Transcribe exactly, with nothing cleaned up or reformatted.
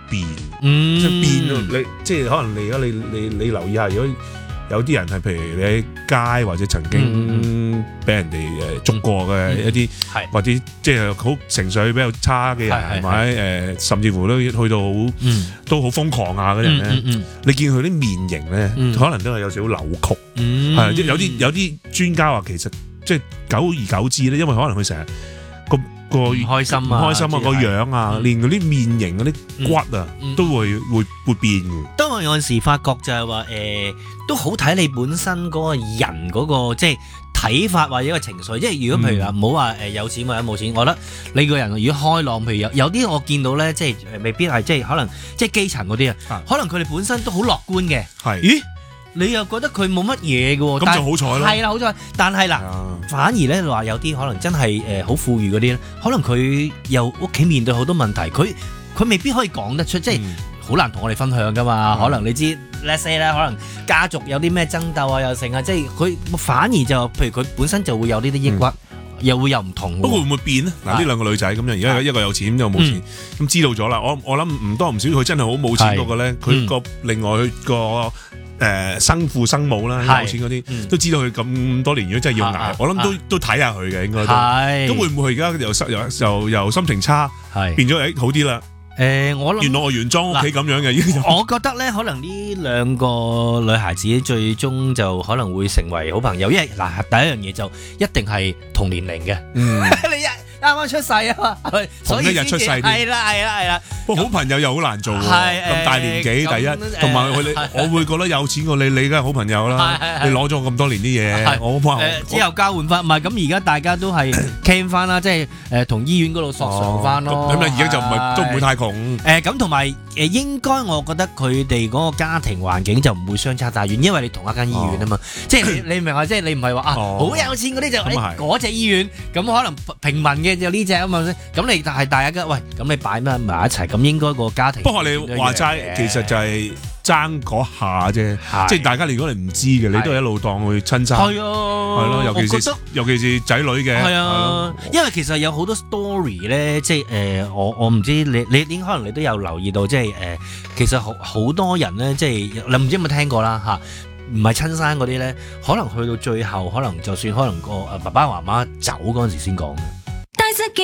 變， 嗯， 即係變到你，即係可能你而家你你你留意下，如果有啲人係譬如你喺街或者曾經俾人哋誒捉過嘅一啲， 係或者即係好情緒比較差嘅人，係咪誒？甚至乎都去到好都好瘋狂啊嗰啲人咧，你見佢啲面型咧，可能都係有少少扭曲，係即係有啲有啲專家話其實即係久而久之咧，因為可能佢成日個個唔開心啊， 唔開心啊個樣啊，連嗰啲面型嗰啲骨啊都會會會變嘅。 當我有陣時發覺就係話誒，都好睇你本身嗰個人嗰個即係睇法或者個情緒。即係如果譬如話唔好話誒有錢或者冇錢，我覺得你個人如果開朗，譬如有有啲我見到咧，即係未必係即係可能即係基層嗰啲啊，可能佢哋本身都好樂觀嘅。 係， 咦？你又覺得佢冇乜嘢嘅喎？ 咁就好彩咯。 係啦，好彩。但係嗱，反而咧話有啲可能真係誒好富裕嗰啲咧，可能佢又屋企面對好多問題，佢佢未必可以講得出，即係好難同我哋分享噶嘛。可能你知 let's say 咧，可能家族有啲咩爭鬥啊，又成啊，即係佢反而就譬如佢本身就會有呢啲抑鬱，又會有唔同。 不過會唔會變咧？嗱，呢兩個女仔咁樣，而家一個有錢，一個冇錢，咁知道咗啦。我我諗唔多唔少，佢真係好冇錢嗰個咧，佢個另外佢個。誒生父生母啦，有錢嗰啲都知道佢咁多年，如果真係要捱，我諗都都睇下佢嘅應該都。咁會唔會而家又又又又心情差，變咗誒好啲啦？ 誒，我諗原來我原裝屋企咁樣嘅已經。 我覺得咧，可能呢兩個女孩子最終就可能會成為好朋友，因為嗱第一樣嘢就一定係同年齡嘅。嗯，你一啱啱出世啊嘛， 同一日出世。 係啦係啦係啦。 不過好朋友又好難做喎，咁大年紀第一，同埋佢我會覺得有錢過你，你梗係好朋友啦。你攞咗咁多年啲嘢，我話之後交換翻，唔係咁而家大家都係 can 翻啦，即係誒同醫院嗰度索償翻咯。 咁啊而家就唔係都唔會太窮。 誒咁同埋誒應該我覺得佢哋嗰個家庭環境就唔會相差太遠，因為你同一間醫院啊嘛。即係你明話，即係你唔係話啊好有錢嗰啲就誒嗰隻醫院，咁可能平民嘅就呢隻啊嘛。咁你但係大家喂，咁你擺埋埋一齊。咁應該個家庭， 不過你話齋，其實就係爭嗰下啫，即係大家如果你唔知嘅，你都係一路當佢親生，係啊，係咯，尤其是尤其是仔女嘅， 係啊，因為其實有好多 story 咧，即係誒，我我唔知你你點可能你都有留意到，即係誒，其實好好多人咧，即係你唔知有冇聽過啦嚇，唔係親生嗰啲咧，可能去到最後，可能就算可能個爸爸媽媽走嗰陣時先講。